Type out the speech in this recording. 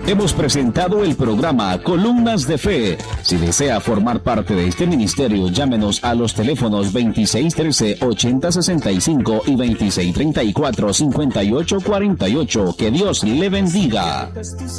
Hemos presentado el programa Columnas de Fe. Si desea formar parte de este ministerio, llámenos a los teléfonos 2613-8065 y 2634-5848. Que Dios le bendiga.